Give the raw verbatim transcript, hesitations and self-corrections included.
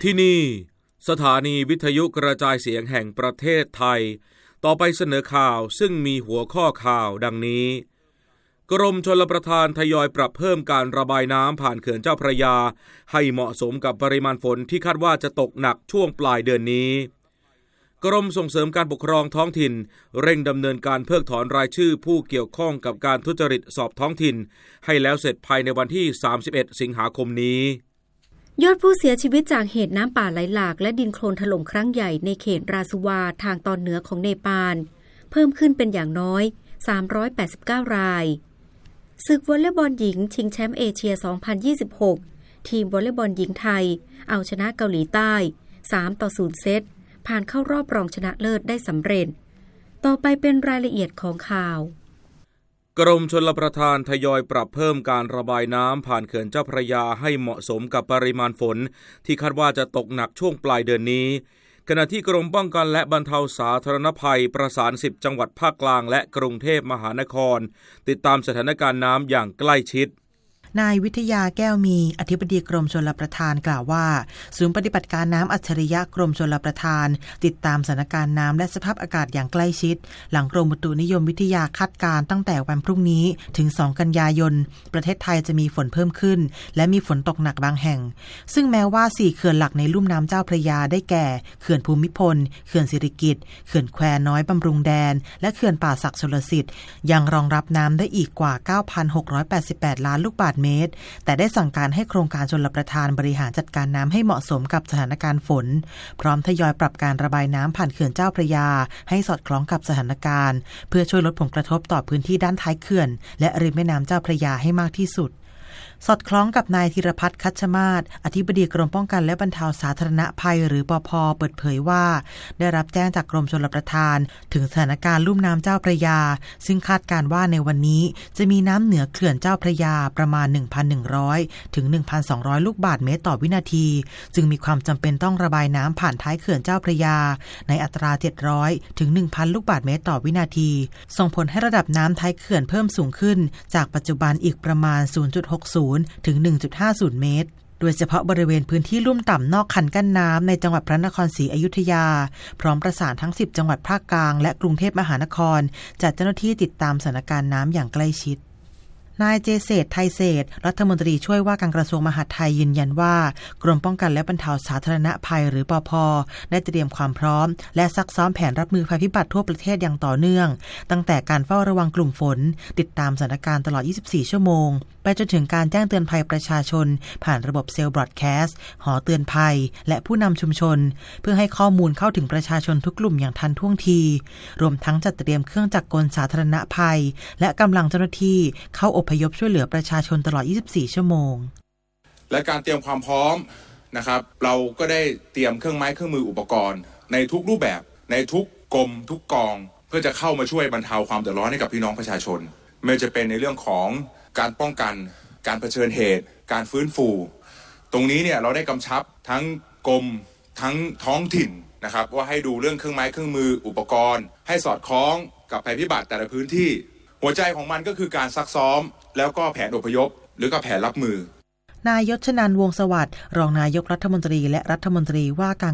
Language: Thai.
ที่นี่สถานีวิทยุกระจายเสียงแห่งประเทศไทยต่อไปเสนอข่าวซึ่งมีหัวข้อข่าวดังนี้กรมชลประทานทยอยปรับเพิ่มการระบายน้ำผ่านเขื่อนเจ้าพระยาให้เหมาะสมกับปริมาณฝนที่คาดว่าจะตกหนักช่วงปลายเดือนนี้กรมส่งเสริมการปกครองท้องถิ่นเร่งดำเนินการเพิกถอนรายชื่อผู้เกี่ยวข้องกับการทุจริตสอบท้องถิ่นให้แล้วเสร็จภายในวันที่สามสิบเอ็ดสิงหาคมนี้ยอดผู้เสียชีวิตจากเหตุน้ำป่าไหลหลากและดินโคลนถล่มครั้งใหญ่ในเขตราสุวาทางตอนเหนือของเนปาลเพิ่มขึ้นเป็นอย่างน้อยสามร้อยแปดสิบเก้ารายศึกวอลเลย์บอลหญิงชิงแชมป์เอเชียสองพันยี่สิบหกทีมวอลเลย์บอลหญิงไทยเอาชนะเกาหลีใต้สามต่อศูนย์เซตผ่านเข้ารอบรองชนะเลิศได้สำเร็จต่อไปเป็นรายละเอียดของข่าวกรมชลประทานทยอยปรับเพิ่มการระบายน้ำผ่านเขื่อนเจ้าพระยาให้เหมาะสมกับปริมาณฝนที่คาดว่าจะตกหนักช่วงปลายเดือนนี้ขณะที่กรมป้องกันและบรรเทาสาธารณภัยประสานสิบจังหวัดภาคกลางและกรุงเทพมหานครติดตามสถานการณ์น้ำอย่างใกล้ชิดนายวิทยาแก้วมีอธิบดีกรมชลประทานกล่าวว่าศูนย์ปฏิบัติการน้ำอัจฉริยะกรมชลประทานติดตามสถานการณ์น้ำและสภาพอากาศอย่างใกล้ชิดหลังกรมอุตุนิยมวิทยาคาดการณ์ตั้งแต่วันพรุ่งนี้ถึงสองกันยายนประเทศไทยจะมีฝนเพิ่มขึ้นและมีฝนตกหนักบางแห่งซึ่งแม้ว่าสี่เขื่อนหลักในลุ่มน้ำเจ้าพระยาได้แก่เขื่อนภูมิพลเขื่อนสิริกิติ์เขื่อนแควน้อยบำรุงแดนและเขื่อนป่าสักชลสิทธิ์ยังรองรับน้ำได้อีกกว่า เก้าพันหกร้อยแปดสิบแปด ล้านลูกบาศก์เมตรแต่ได้สั่งการให้โครงการชลประทานบริหารจัดการน้ำให้เหมาะสมกับสถานการณ์ฝนพร้อมทยอยปรับการระบายน้ำผ่านเขื่อนเจ้าพระยาให้สอดคล้องกับสถานการณ์เพื่อช่วยลดผลกระทบต่อพื้นที่ด้านท้ายเขื่อนและริมแม่น้ำเจ้าพระยาให้มากที่สุดสอดคล้องกับนายธีรพัฒน์คัชมาศอธิบดีกรมป้องกันและบรรเทาสาธารณภัยหรือปภ.เปิดเผยว่าได้รับแจ้งจากกรมชลประทานถึงสถานการณ์ลุ่มน้ำเจ้าพระยาซึ่งคาดการณ์ว่าในวันนี้จะมีน้ำเหนือเขื่อนเจ้าพระยาประมาณ หนึ่งพันหนึ่งร้อย ถึง หนึ่งพันสองร้อย ลูกบาศก์เมตรต่อวินาทีจึงมีความจำเป็นต้องระบายน้ำผ่านท้ายเขื่อนเจ้าพระยาในอัตราเจ็ดร้อย ถึง หนึ่งพัน ลูกบาศก์เมตรต่อวินาทีส่งผลให้ระดับน้ำท้ายเขื่อนเพิ่มสูงขึ้นจากปัจจุบันอีกประมาณ ศูนย์จุดหกศูนย์ ถึง หนึ่งจุดห้าศูนย์ เมตรโดยเฉพาะบริเวณพื้นที่ลุ่มต่ำนอกคันกั้นน้ำในจังหวัดพระนครศรีอยุธยาพร้อมประสานทั้งสิบจังหวัดภาคกลางและกรุงเทพมหานครจัดเจ้าหน้าที่ติดตามสถานการณ์น้ำอย่างใกล้ชิดนายเจเศรษฐ์ไทยเศรษฐ์รัฐมนตรีช่วยว่าการกระทรวงมหาดไทยยืนยันว่ากรมป้องกันและบรรเทาสาธารณภัยหรือปภ.ได้เตรียมความพร้อมและซักซ้อมแผนรับมือภัยพิบัติทั่วประเทศอย่างต่อเนื่องตั้งแต่การเฝ้าระวังกลุ่มฝนติดตามสถานการณ์ตลอดยี่สิบสี่ชั่วโมงไปจนถึงการแจ้งเตือนภัยประชาชนผ่านระบบเซลล์บรอดแคสต์หอเตือนภัยและผู้นำชุมชนเพื่อให้ข้อมูลเข้าถึงประชาชนทุกกลุ่มอย่างทันท่วงทีรวมทั้งจัดเตรียมเครื่องจักรกลสาธารณภัยและกำลังเจ้าหน้าที่เข้าอพยพช่วยเหลือประชาชนตลอดยี่สิบสี่ชั่วโมงและการเตรียมความพร้อมนะครับเราก็ได้เตรียมเครื่องไม้เครื่องมืออุปกรณ์ในทุกรูปแบบในทุกกรมทุกกองเพื่อจะเข้ามาช่วยบรรเทาความเดือดร้อนให้กับพี่น้องประชาชนไม่ว่าจะเป็นในเรื่องของการป้องกันการเผชิญเหตุการฟื้นฟูตรงนี้เนี่ยเราได้กำชับทั้งกรมทั้งท้องถิ่นนะครับว่าให้ดูเรื่องเครื่องไม้เครื่องมืออุปกรณ์ให้สอดคล้องกับภัยพิบัติแต่ละพื้นที่หัวใจของมันก็คือการซักซ้อมแล้วก็แผนอพยพหรือก็แผนรับมือนายยศชนันท์วงศ์สวัสดิ์รองนายกรัฐมนตรีและรัฐมนตรีว่าการ